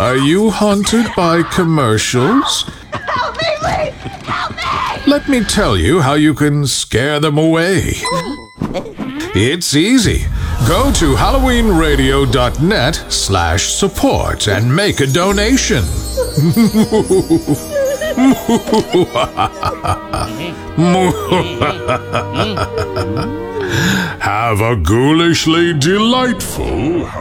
Are you haunted by commercials? Help me, please! Help me! Let me tell you how you can scare them away. It's easy. Go to halloweenradio.net/support and make a donation. Have a ghoulishly delightful